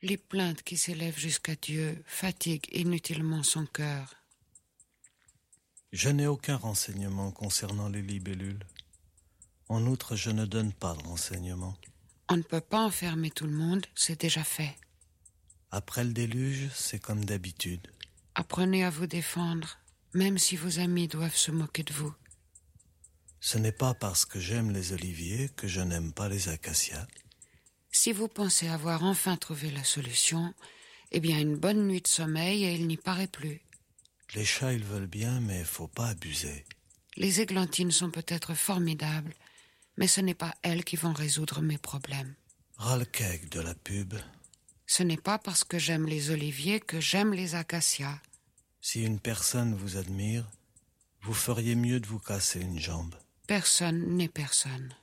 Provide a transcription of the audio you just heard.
Les plaintes qui s'élèvent jusqu'à Dieu fatiguent inutilement son cœur. Je n'ai aucun renseignement concernant les libellules. En outre, je ne donne pas de renseignements. On ne peut pas enfermer tout le monde, c'est déjà fait. Après le déluge, c'est comme d'habitude. Apprenez à vous défendre, même si vos amis doivent se moquer de vous. Ce n'est pas parce que j'aime les oliviers que je n'aime pas les acacias. Si vous pensez avoir enfin trouvé la solution, eh bien une bonne nuit de sommeil et il n'y paraît plus. Les chats, ils veulent bien, mais faut pas abuser. Les églantines sont peut-être formidables, mais ce n'est pas elles qui vont résoudre mes problèmes. Ras-le-cake de la pub. Ce n'est pas parce que j'aime les oliviers que j'aime les acacias. Si une personne vous admire, vous feriez mieux de vous casser une jambe. Personne n'est personne.